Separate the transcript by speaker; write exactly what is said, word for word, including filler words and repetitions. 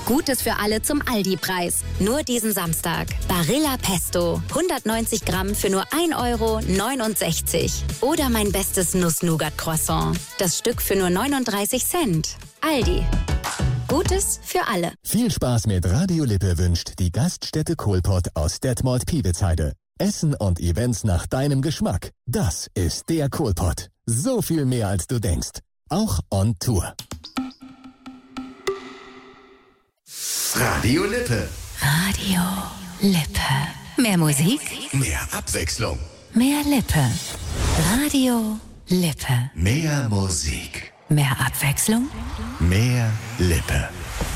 Speaker 1: Gutes für alle zum Aldi-Preis. Nur diesen Samstag. Barilla Pesto. hundertneunzig Gramm für nur ein Euro neunundsechzig. Oder mein bestes Nuss-Nougat-Croissant. Das Stück für nur neununddreißig Cent. Aldi. Gutes für alle.
Speaker 2: Viel Spaß mit Radio Lippe wünscht die Gaststätte Kohlpott aus Detmold-Piewitzheide. Essen und Events nach deinem Geschmack. Das ist der Kohlpott. So viel mehr als du denkst. Auch on Tour.
Speaker 3: Radio Lippe.
Speaker 1: Radio Lippe. Mehr Musik?
Speaker 3: Mehr Abwechslung.
Speaker 1: Mehr Lippe. Radio Lippe.
Speaker 3: Mehr Musik.
Speaker 1: Mehr Abwechslung?
Speaker 3: Mehr Lippe.